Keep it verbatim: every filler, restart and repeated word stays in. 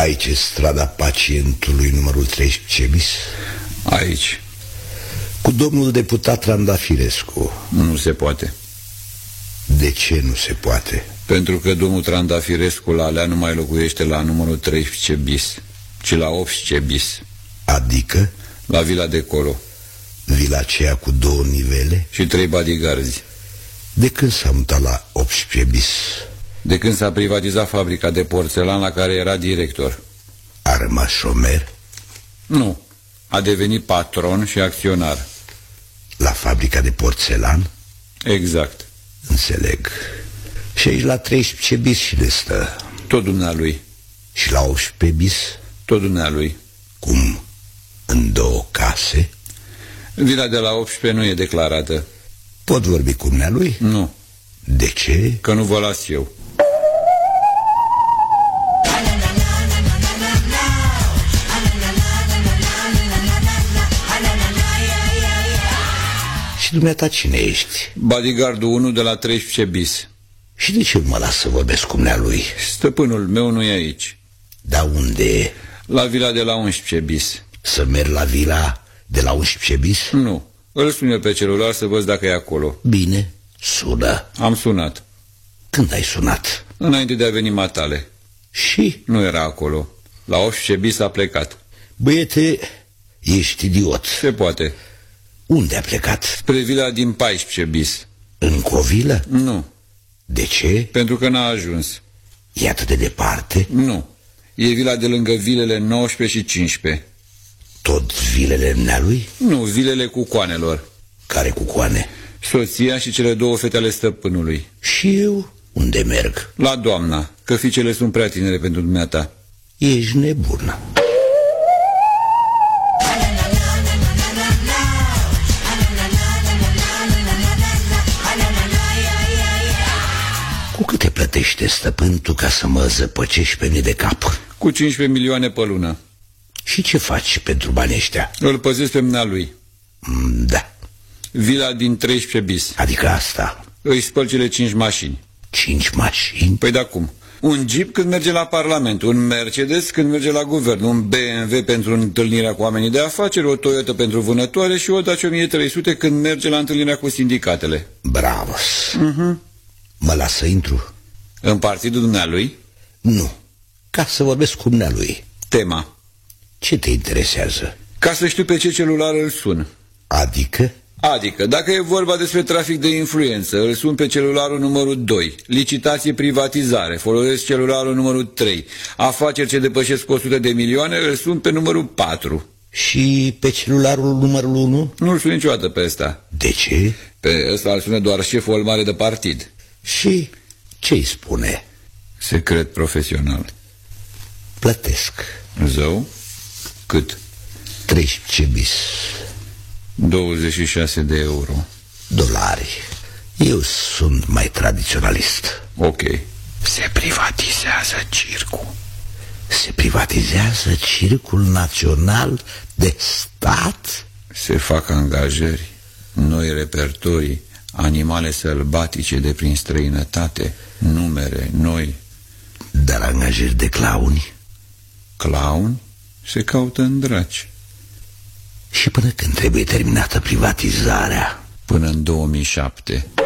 Aici e strada pacientului numărul treisprezece bis? Aici. Cu domnul deputat Trandafirescu. Nu se poate. De ce nu se poate? Pentru că domnul Trandafirescu la alea nu mai locuiește la numărul treisprezece bis, ci la optsprezece bis. Adică? La vila de colo. Vila aceea cu două nivele? Și trei bodyguards. De când s-a mutat la optsprezece bis? De când s-a privatizat fabrica de porțelan la care era director. A rămas șomer? Nu. A devenit patron și acționar. La fabrica de porțelan? Exact. Înțeleg. Și aici la treisprezece bis și le stă? Tot dumnealui. Și la optsprezece bis? Tot dumnealui. Cum? În două case? Vila de la optsprezece nu e declarată. Pot vorbi cu dumnealui? Nu. De ce? Că nu vă las eu. Și dumneata cine ești? Bodyguardul unu de la treisprezece bis. Și de ce nu mă las să vorbesc cu dumnealui? Stăpânul meu nu e aici. Da unde e? La vila de la unsprezece bis. Să merg la vila de la unsprezece bis? Nu. Îl sun eu pe celular să văd dacă e acolo. Bine, sună. Am sunat. Când ai sunat? Înainte de a veni matale. Și? Nu era acolo. La optsprezece bis a plecat. Băiete, ești idiot. Se poate. Unde a plecat? Spre vila din paisprezece bis. În Covilă? Nu. De ce? Pentru că n-a ajuns. E atât de departe? Nu. E vila de lângă vilele nouăsprezece și cincisprezece. Tot vilele dumnealui? Nu, vilele cucoanelor. Care cucoane? Soția și cele două fete ale stăpânului. Și eu? Unde merg? La doamna, că fiicele sunt prea tinere pentru dumneata. Ești nebună. Cu câte plătește stăpân tu ca să mă zăpăcești pe mine de cap? Cu cincisprezece milioane pe lună. Și ce faci pentru banii ăștia? Îl păzesc pe mâna lui. Mm, da. Vila din treisprezece bis. Adică asta? Îi spăl cele cinci mașini. Cinci mașini? Păi da cum? Un Jeep când merge la Parlament, un Mercedes când merge la guvern, un B M W pentru întâlnirea cu oamenii de afaceri, o Toyota pentru vânătoare și o Dacia o mie trei sute când merge la întâlnirea cu sindicatele. Bravo. uh-huh. Mă las să intru? În partidul dumnealui? Nu. Ca să vorbesc cu dumnealui. Tema. Ce te interesează? Ca să știu pe ce celular îl sun. Adică? Adică, dacă e vorba despre trafic de influență, îl sun pe celularul numărul doi, licitație privatizare, folosesc celularul numărul trei, afaceri ce depășesc o sută de milioane, îl sun pe numărul patru. Și pe celularul numărul unu? Nu-l sun niciodată pe ăsta. De ce? Pe ăsta îl sună doar șeful mare de partid. Și ce-i spune? Secret profesional. Plătesc. Zău? Cât? treisprezece bis. douăzeci și șase de euro. Dolari. Eu sunt mai tradiționalist. Ok. Se privatizează circul. Se privatizează circul național de stat? Se fac angajări, noi repertorii, animale sălbatice de prin străinătate, numere noi. Dar angajări de clauni? Clown? Se caută în draci. Și până când trebuie terminată privatizarea? Până în două mii șapte.